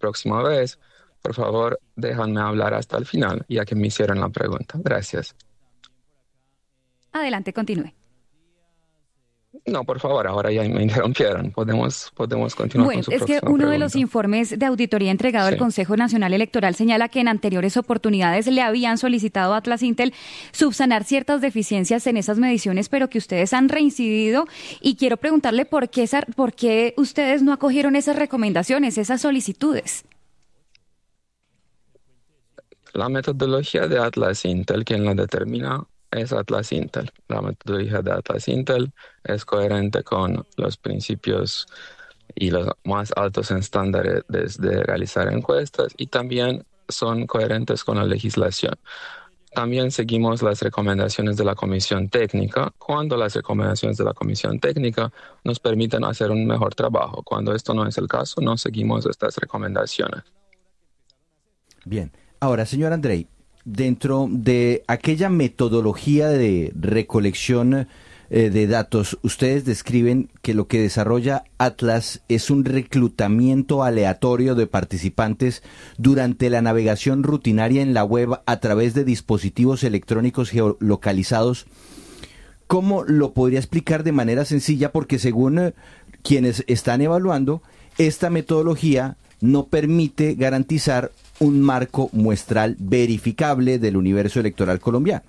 próxima vez, por favor, déjenme hablar hasta el final, ya que me hicieron la pregunta. Gracias. Adelante, continúe. No, por favor, ahora ya me interrumpieron. Podemos continuar con Bueno, su es que próxima uno de los pregunta. informes de auditoría entregado al Sí. Consejo Nacional Electoral señala que en anteriores oportunidades le habían solicitado a Atlas Intel subsanar ciertas deficiencias en esas mediciones, pero que ustedes han reincidido. Y quiero preguntarle por qué ustedes no acogieron esas recomendaciones, esas solicitudes. La metodología de Atlas Intel, quien la determina, es Atlas Intel. La metodología de Atlas Intel es coherente con los principios y los más altos estándares de realizar encuestas y también son coherentes con la legislación. También seguimos las recomendaciones de la Comisión Técnica cuando las recomendaciones de la Comisión Técnica nos permiten hacer un mejor trabajo. Cuando esto no es el caso, no seguimos estas recomendaciones. Bien. Ahora, señor Andrei, dentro de aquella metodología de recolección de datos, ustedes describen que lo que desarrolla Atlas es un reclutamiento aleatorio de participantes durante la navegación rutinaria en la web a través de dispositivos electrónicos geolocalizados. ¿Cómo lo podría explicar de manera sencilla? Porque según quienes están evaluando, esta metodología no permite garantizar un marco muestral verificable del universo electoral colombiano.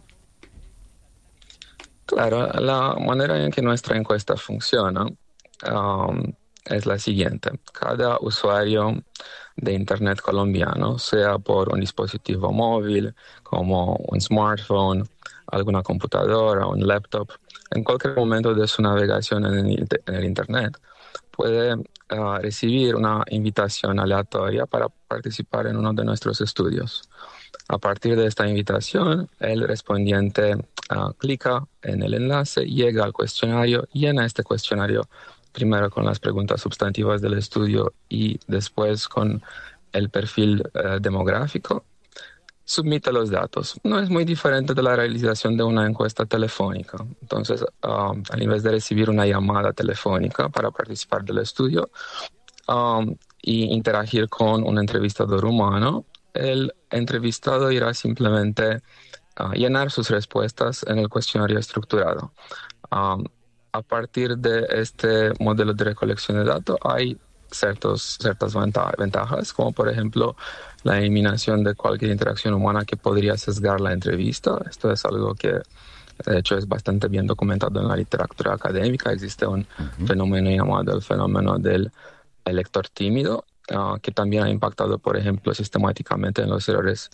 Claro, la manera en que nuestra encuesta funciona es la siguiente. Cada usuario de Internet colombiano, sea por un dispositivo móvil, como un smartphone, alguna computadora, un laptop, en cualquier momento de su navegación en el Internet, puede recibir una invitación aleatoria para participar en uno de nuestros estudios. A partir de esta invitación, el respondiente clica en el enlace, llega al cuestionario, llena este cuestionario primero con las preguntas sustantivas del estudio y después con el perfil demográfico. Submite los datos. No es muy diferente de la realización de una encuesta telefónica. Entonces, en vez de recibir una llamada telefónica para participar del estudio y interagir con un entrevistador humano, el entrevistado irá simplemente a llenar sus respuestas en el cuestionario estructurado. A partir de este modelo de recolección de datos hay ciertas ventajas, como por ejemplo la eliminación de cualquier interacción humana que podría sesgar la entrevista. Esto es algo que de hecho es bastante bien documentado en la literatura académica. Existe un fenómeno llamado el fenómeno del elector tímido, que también ha impactado, por ejemplo, sistemáticamente en los errores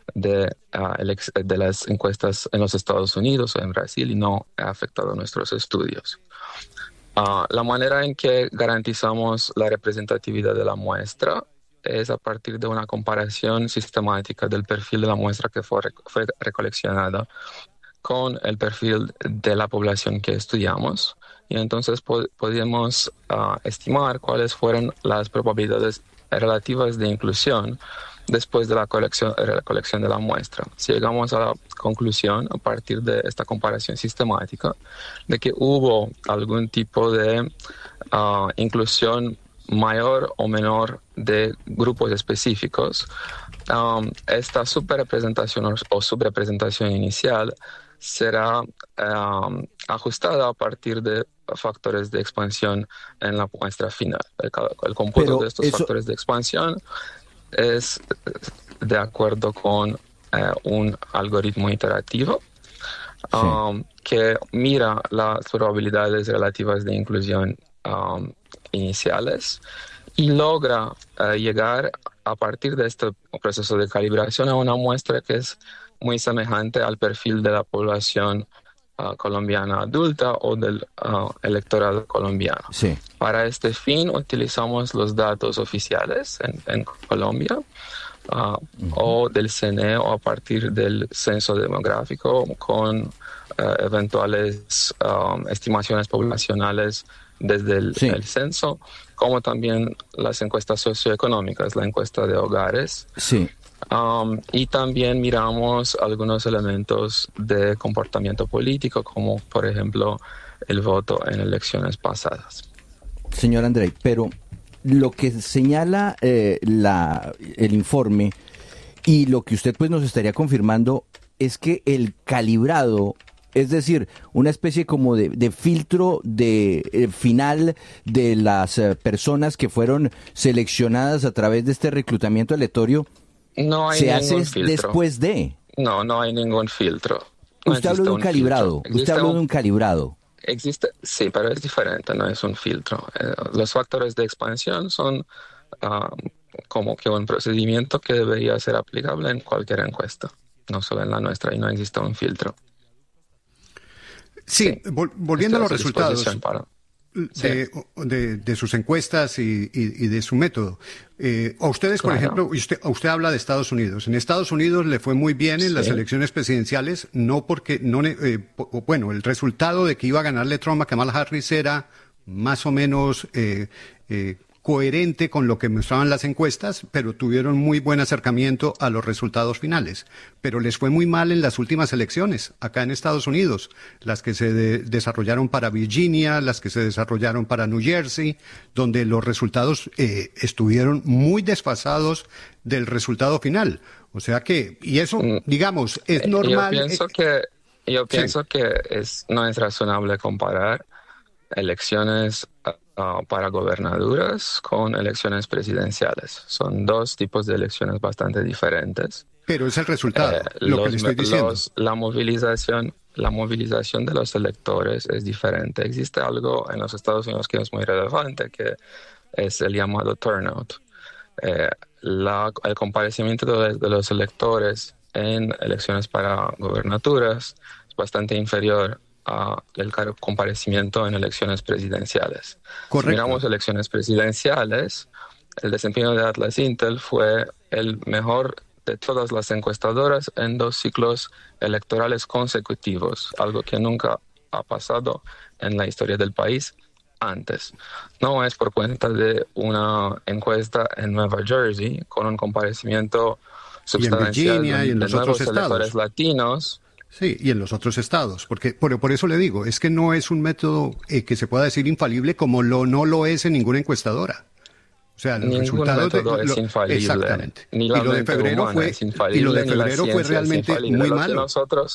de las encuestas en los Estados Unidos o en Brasil y no ha afectado nuestros estudios. La manera en que garantizamos la representatividad de la muestra es a partir de una comparación sistemática del perfil de la muestra que fue recoleccionada con el perfil de la población que estudiamos. Y entonces podemos estimar cuáles fueron las probabilidades relativas de inclusión después de la recolección de la muestra. Si llegamos a la conclusión, a partir de esta comparación sistemática, de que hubo algún tipo de inclusión mayor o menor de grupos específicos, esta superrepresentación o subrepresentación inicial será ajustada a partir de factores de expansión en la muestra final. El cómputo de estos factores de expansión es de acuerdo con un algoritmo iterativo que mira las probabilidades relativas de inclusión iniciales y logra llegar a partir de este proceso de calibración a una muestra que es muy semejante al perfil de la población colombiana adulta o del electorado colombiano. Sí. Para este fin utilizamos los datos oficiales en Colombia o del CNE o a partir del censo demográfico con eventuales estimaciones poblacionales desde el censo, como también las encuestas socioeconómicas, la encuesta de hogares. Sí. Y también miramos algunos elementos de comportamiento político, como por ejemplo el voto en elecciones pasadas. Señor Andrei, pero lo que señala el informe y lo que usted pues nos estaría confirmando es que el calibrado, es decir, una especie como de filtro final de las personas que fueron seleccionadas a través de este reclutamiento aleatorio, no hay se hace filtro. Después de... No hay ningún filtro. Usted habló de un calibrado. Usted habló de un calibrado. Existe, sí, pero es diferente, no es un filtro. Los factores de expansión son como que un procedimiento que debería ser aplicable en cualquier encuesta, no solo en la nuestra, y no existe un filtro. Sí, volviendo a los resultados Sí. de sus encuestas y de su método. A ustedes, por ejemplo, usted habla de Estados Unidos. En Estados Unidos le fue muy bien en las elecciones presidenciales, no porque, bueno, el resultado de que iba a ganarle Trump a Kamala Harris era más o menos coherente con lo que mostraban las encuestas, pero tuvieron muy buen acercamiento a los resultados finales. Pero les fue muy mal en las últimas elecciones, acá en Estados Unidos, las que se desarrollaron para Virginia, las que se desarrollaron para New Jersey, donde los resultados estuvieron muy desfasados del resultado final. O sea que, y eso, digamos, es normal. Yo pienso que no es razonable comparar elecciones para gobernaturas con elecciones presidenciales. Son dos tipos de elecciones bastante diferentes. Pero es el resultado, lo que le estoy diciendo. La movilización de los electores es diferente. Existe algo en los Estados Unidos que es muy relevante, que es el llamado turnout. El comparecimiento de los electores en elecciones para gobernaturas es bastante inferior el comparecimiento en elecciones presidenciales. Correcto. Si miramos elecciones presidenciales, el desempeño de Atlas Intel fue el mejor de todas las encuestadoras en 2 ciclos electorales consecutivos, algo que nunca ha pasado en la historia del país antes. No es por cuenta de una encuesta en Nueva Jersey con un comparecimiento sustancial y en Virginia, y en los otros electores latinos. Sí, y en los otros estados, porque por eso le digo, es que no es un método que se pueda decir infalible como no lo es en ninguna encuestadora. O sea, los resultados es infalible. Exactamente. Ni la y lo de febrero fue es infalible, y lo de febrero fue realmente muy malo.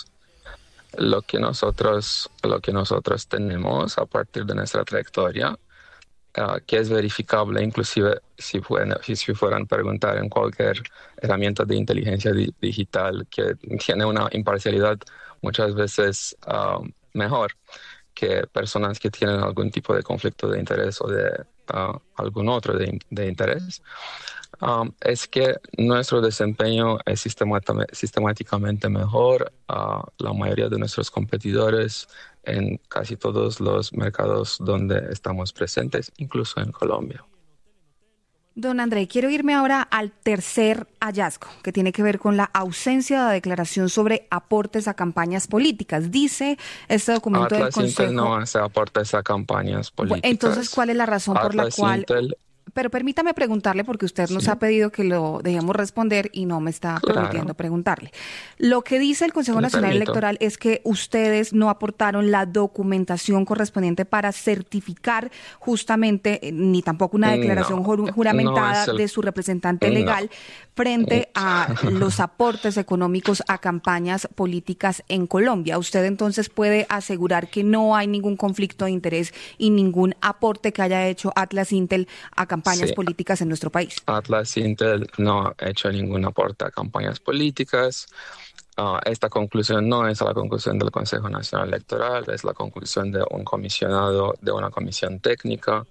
Lo que nosotros tenemos a partir de nuestra trayectoria, que es verificable, inclusive si fueran a preguntar en cualquier herramienta de inteligencia digital, que tiene una imparcialidad muchas veces mejor que personas que tienen algún tipo de conflicto de interés o de algún otro de interés, es que nuestro desempeño es sistemáticamente mejor a la mayoría de nuestros competidores en casi todos los mercados donde estamos presentes, incluso en Colombia. Don André, quiero irme ahora al tercer hallazgo, que tiene que ver con la ausencia de declaración sobre aportes a campañas políticas. Dice este documento del Consejo... Atlas Intel no hace aportes a campañas políticas. Entonces, ¿cuál es la razón por la cual...? Pero permítame preguntarle, porque usted nos ha pedido que lo dejemos responder y no me está permitiendo preguntarle. Lo que dice el Consejo Nacional Electoral es que ustedes no aportaron la documentación correspondiente para certificar justamente, ni tampoco una declaración juramentada de su representante legal frente a los aportes económicos a campañas políticas en Colombia. Usted entonces puede asegurar que no hay ningún conflicto de interés y ningún aporte que haya hecho Atlas Intel a campañas políticas en nuestro país. Atlas Intel no ha hecho ningún aporte a campañas políticas. Esta conclusión no es la conclusión del Consejo Nacional Electoral, es la conclusión de un comisionado de una comisión técnica.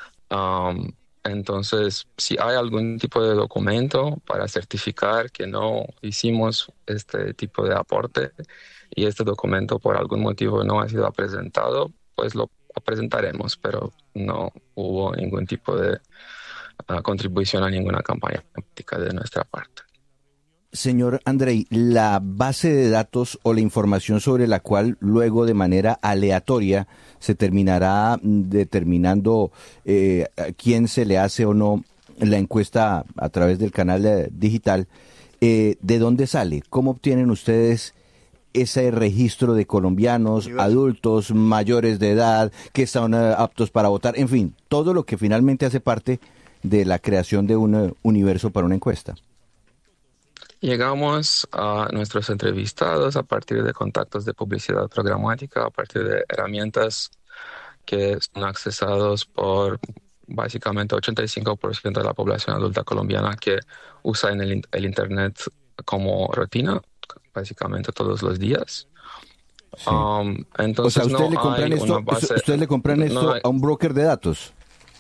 Entonces, si hay algún tipo de documento para certificar que no hicimos este tipo de aporte y este documento por algún motivo no ha sido presentado, pues lo presentaremos, pero no hubo ningún tipo de contribución a ninguna campaña política de nuestra parte. Señor Andrei, la base de datos o la información sobre la cual luego de manera aleatoria se terminará determinando quién se le hace o no la encuesta a través del canal digital, ¿de dónde sale? ¿Cómo obtienen ustedes ese registro de colombianos, adultos, mayores de edad, que están aptos para votar? En fin, todo lo que finalmente hace parte de la creación de un universo para una encuesta? Llegamos a nuestros entrevistados a partir de contactos de publicidad programática, a partir de herramientas que son accesados por básicamente 85% de la población adulta colombiana que usa el Internet como rutina, básicamente todos los días. Sí. Entonces, o sea, ¿ustedes le compran esto a un broker de datos?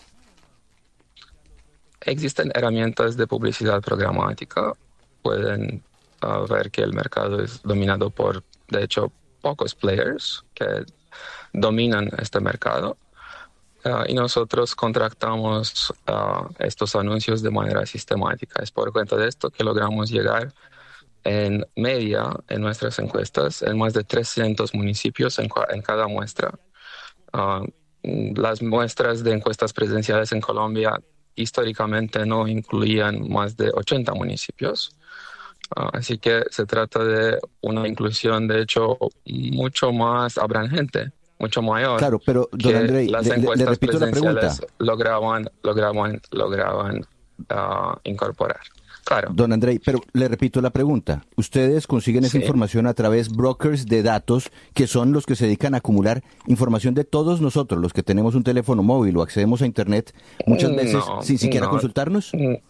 Existen herramientas de publicidad programática. Pueden ver que el mercado es dominado por, de hecho, pocos players que dominan este mercado. Y nosotros contratamos estos anuncios de manera sistemática. Es por cuenta de esto que logramos llegar en media en nuestras encuestas en más de 300 municipios en cada muestra. Las muestras de encuestas presidenciales en Colombia históricamente no incluían más de 80 municipios. Así que se trata de una inclusión, de hecho, mucho más abrangente, mucho mayor. Claro, pero don Andrei, las encuestas repito presidenciales lograban incorporar. Claro. Don Andrei, pero le repito la pregunta. Ustedes consiguen esa información a través de brokers de datos, que son los que se dedican a acumular información de todos nosotros, los que tenemos un teléfono móvil o accedemos a Internet, muchas veces sin siquiera consultarnos.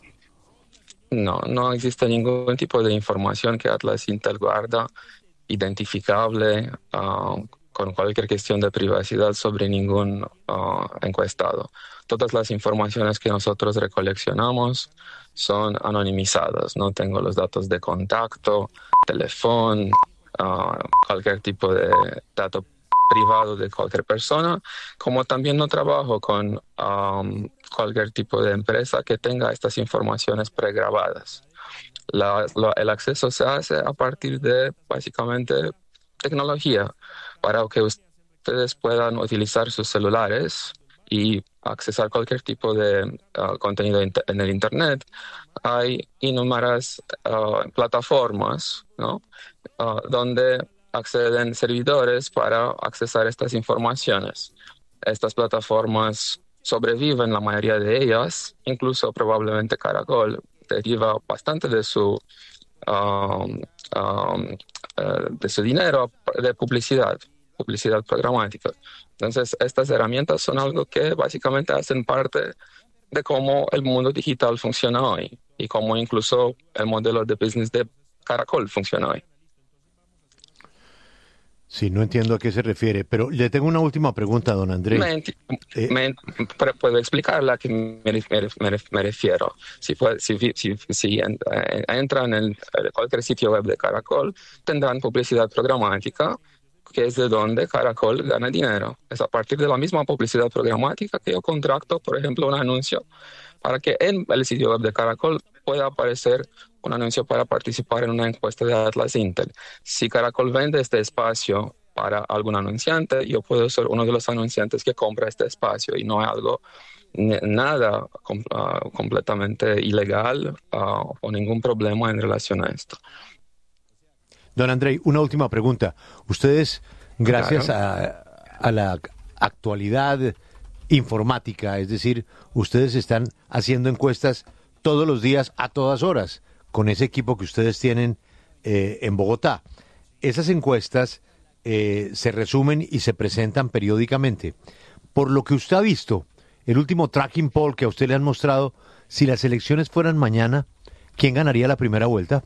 No existe ningún tipo de información que Atlas Intel guarda identificable con cualquier cuestión de privacidad sobre ningún encuestado. Todas las informaciones que nosotros recoleccionamos son anonimizadas. No tengo los datos de contacto, teléfono, cualquier tipo de dato privado de cualquier persona, como también no trabajo con cualquier tipo de empresa que tenga estas informaciones pregrabadas. El acceso se hace a partir de básicamente tecnología para que ustedes puedan utilizar sus celulares y accesar cualquier tipo de contenido en el Internet. Hay innumerables plataformas, ¿no? Donde acceden servidores para accesar estas informaciones. Estas plataformas sobreviven, la mayoría de ellas, incluso probablemente Caracol deriva bastante de su dinero de publicidad programática. Entonces, estas herramientas son algo que básicamente hacen parte de cómo el mundo digital funciona hoy y cómo incluso el modelo de business de Caracol funciona hoy. Sí, no entiendo a qué se refiere, pero le tengo una última pregunta, don Andrei. Puedo explicarla a qué me refiero. Si entran en cualquier sitio web de Caracol, tendrán publicidad programática, que es de donde Caracol gana dinero. Es a partir de la misma publicidad programática que yo contrato, por ejemplo, un anuncio para que en el sitio web de Caracol pueda aparecer un anuncio para participar en una encuesta de Atlas Intel. Si Caracol vende este espacio para algún anunciante, yo puedo ser uno de los anunciantes que compra este espacio y no es algo nada completamente ilegal o ningún problema en relación a esto. Don Andrei, una última pregunta. Ustedes, gracias a la actualidad informática, es decir, ustedes están haciendo encuestas todos los días, a todas horas, con ese equipo que ustedes tienen en Bogotá. Esas encuestas se resumen y se presentan periódicamente. Por lo que usted ha visto, el último tracking poll que a usted le han mostrado, si las elecciones fueran mañana, ¿quién ganaría la primera vuelta?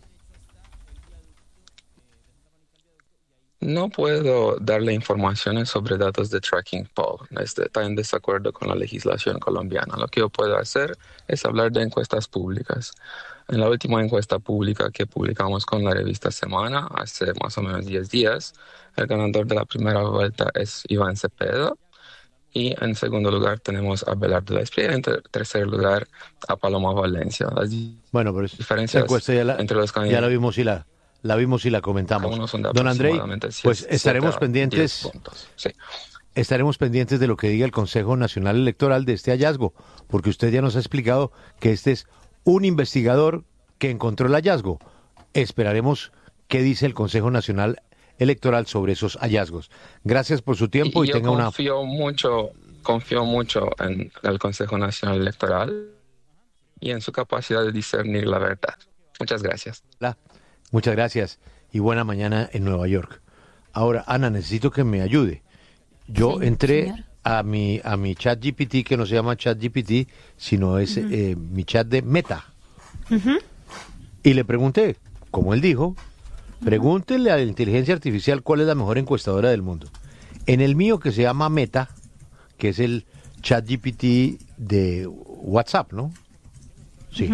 No puedo darle informaciones sobre datos de tracking poll. Está en desacuerdo con la legislación colombiana. Lo que yo puedo hacer es hablar de encuestas públicas. En la última encuesta pública que publicamos con la revista Semana, hace más o menos 10 días, el ganador de la primera vuelta es Iván Cepeda. Y en segundo lugar tenemos a Belardo Despria, en tercer lugar a Paloma Valencia. Bueno, pero esa encuesta entre los candidatos, ya la vimos y la comentamos. Don Andrei, pues estaremos pendientes. Sí. Estaremos pendientes de lo que diga el Consejo Nacional Electoral de este hallazgo, porque usted ya nos ha explicado que este es un investigador que encontró el hallazgo. Esperaremos qué dice el Consejo Nacional Electoral sobre esos hallazgos. Gracias por su tiempo y tenga una... Confío mucho en el Consejo Nacional Electoral. y en su capacidad de discernir la verdad. Muchas gracias. Muchas gracias y buena mañana en Nueva York. Ahora, Ana, necesito que me ayude. Yo entré a mi chat GPT, que no se llama chat GPT, sino es mi chat de Meta. Y le pregunté, como él dijo, pregúntele a la inteligencia artificial cuál es la mejor encuestadora del mundo. En el mío, que se llama Meta, que es el chat GPT de WhatsApp, ¿no? Sí.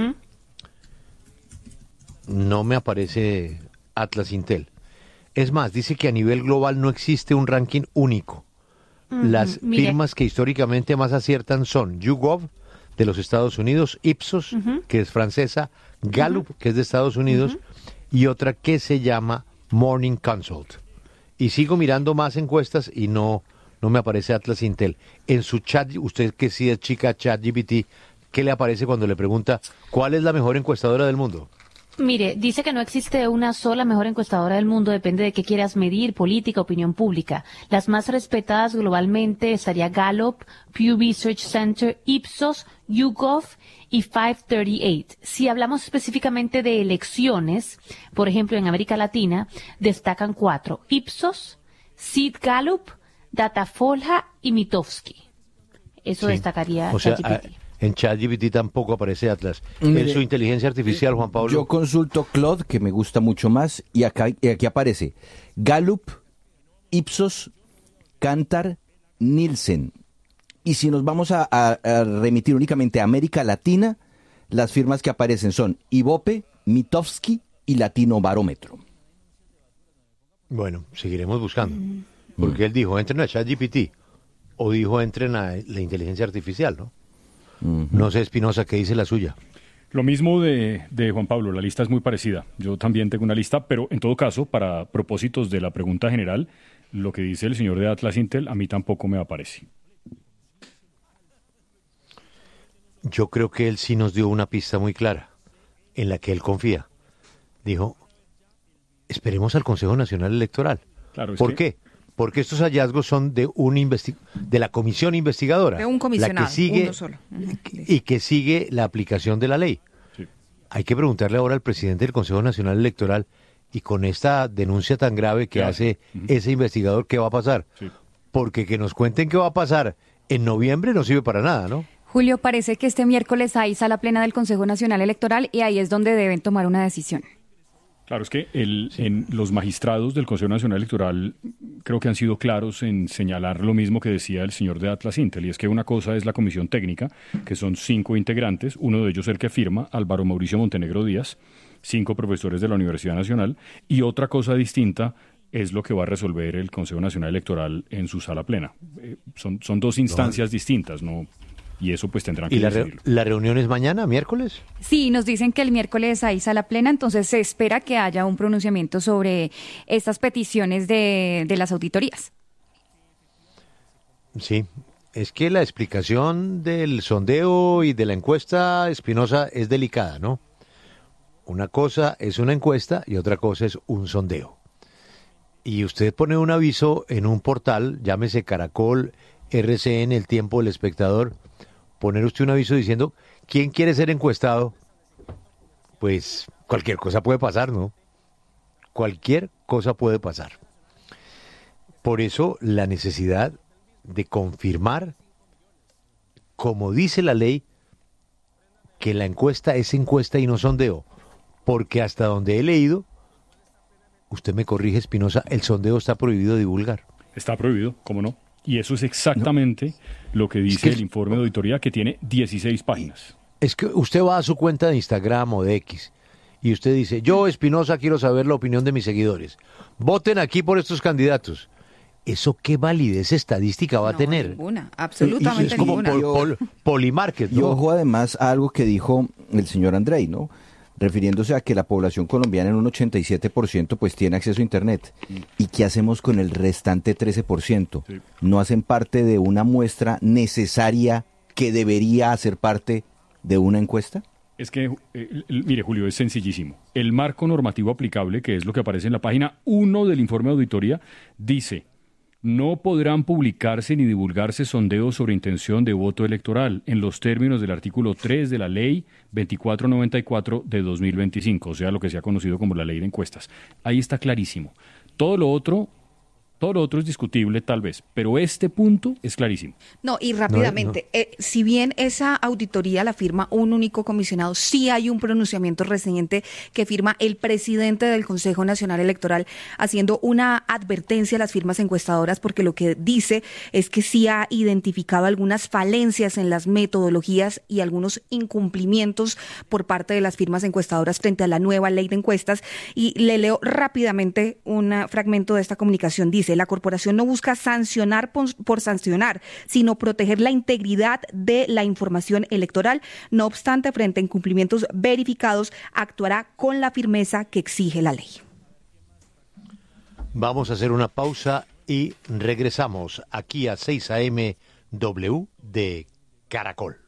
No me aparece Atlas Intel. Es más, dice que a nivel global no existe un ranking único. Las firmas que históricamente más aciertan son YouGov, de los Estados Unidos, Ipsos, que es francesa, Gallup, que es de Estados Unidos, y otra que se llama Morning Consult. Y sigo mirando más encuestas y no me aparece Atlas Intel. En su chat, usted que sí es chica ChatGPT, ¿qué le aparece cuando le pregunta cuál es la mejor encuestadora del mundo? Mire, dice que no existe una sola mejor encuestadora del mundo, depende de qué quieras medir, política, opinión pública. Las más respetadas globalmente estaría Gallup, Pew Research Center, Ipsos, YouGov y 538. Si hablamos específicamente de elecciones, por ejemplo en América Latina, destacan 4: Ipsos, Sid Gallup, Datafolha y Mitofsky. Eso destacaría ChatGPT. En ChatGPT tampoco aparece Atlas. En su inteligencia artificial, Juan Pablo. Yo consulto Claude, que me gusta mucho más, y aquí aparece Gallup, Ipsos, Kantar, Nielsen. Y si nos vamos a remitir únicamente a América Latina, las firmas que aparecen son Ibope, Mitofsky y Latino Barómetro. Bueno, seguiremos buscando. Porque él dijo, entren a ChatGPT. O dijo, entren a la inteligencia artificial, ¿no? No sé, Espinosa, ¿qué dice la suya? Lo mismo de Juan Pablo, la lista es muy parecida. Yo también tengo una lista, pero en todo caso, para propósitos de la pregunta general, lo que dice el señor de Atlas Intel a mí tampoco me aparece. Yo creo que él sí nos dio una pista muy clara, en la que él confía. Dijo, esperemos al Consejo Nacional Electoral. Claro, ¿Por qué? Porque estos hallazgos son de de la comisión investigadora, de un comisionado, la que sigue, uno solo. y que sigue la aplicación de la ley. Sí. Hay que preguntarle ahora al presidente del Consejo Nacional Electoral, y con esta denuncia tan grave que hace ese investigador, ¿qué va a pasar? Sí. Porque que nos cuenten qué va a pasar en noviembre no sirve para nada, ¿no? Julio, parece que este miércoles hay sala plena del Consejo Nacional Electoral y ahí es donde deben tomar una decisión. Claro, es que los magistrados del Consejo Nacional Electoral creo que han sido claros en señalar lo mismo que decía el señor de Atlas Intel, y es que una cosa es la comisión técnica, que son 5 integrantes, uno de ellos el que firma, Álvaro Mauricio Montenegro Díaz, 5 profesores de la Universidad Nacional, y otra cosa distinta es lo que va a resolver el Consejo Nacional Electoral en su sala plena. Son 2 instancias distintas, ¿no? Y eso pues tendrán que decidirlo. ¿Y la reunión es mañana, miércoles? Sí, nos dicen que el miércoles hay sala plena, entonces se espera que haya un pronunciamiento sobre estas peticiones de las auditorías. Sí, es que la explicación del sondeo y de la encuesta, Espinosa, es delicada, ¿no? Una cosa es una encuesta y otra cosa es un sondeo. Y usted pone un aviso en un portal, llámese Caracol, RCN, El Tiempo, El Espectador, poner usted un aviso diciendo ¿quién quiere ser encuestado? Pues cualquier cosa puede pasar, ¿no? Cualquier cosa puede pasar. Por eso la necesidad de confirmar, como dice la ley, que la encuesta es encuesta y no sondeo. Porque hasta donde he leído, usted me corrige, Espinosa, el sondeo está prohibido divulgar. Está prohibido, ¿cómo no? Y eso es exactamente lo que dice el informe de auditoría, que tiene 16 páginas. Es que usted va a su cuenta de Instagram o de X y usted dice, yo, Espinosa, quiero saber la opinión de mis seguidores. Voten aquí por estos candidatos. ¿Eso qué validez estadística va a tener? Ninguna, absolutamente es como ninguna. Polymarket, ¿no? Y ojo además a algo que dijo el señor Andrei, ¿no? Refiriéndose a que la población colombiana en un 87% pues tiene acceso a Internet. ¿Y qué hacemos con el restante 13%? Sí. ¿No hacen parte de una muestra necesaria que debería hacer parte de una encuesta? Es que, mire, Julio, es sencillísimo. El marco normativo aplicable, que es lo que aparece en la página 1 del informe de auditoría, dice No podrán publicarse ni divulgarse sondeos sobre intención de voto electoral en los términos del artículo 3 de la Ley 2494 de 2025, o sea, lo que se ha conocido como la Ley de Encuestas. Ahí está clarísimo. Todo lo otro es discutible tal vez, pero este punto es clarísimo. No, y rápidamente, si bien esa auditoría la firma un único comisionado, sí hay un pronunciamiento reciente que firma el presidente del Consejo Nacional Electoral haciendo una advertencia a las firmas encuestadoras, porque lo que dice es que sí ha identificado algunas falencias en las metodologías y algunos incumplimientos por parte de las firmas encuestadoras frente a la nueva ley de encuestas. Y le leo rápidamente un fragmento de esta comunicación. Dice: la corporación no busca sancionar por sancionar, sino proteger la integridad de la información electoral. No obstante, frente a incumplimientos verificados, actuará con la firmeza que exige la ley. Vamos a hacer una pausa y regresamos aquí a 6 AM W de Caracol.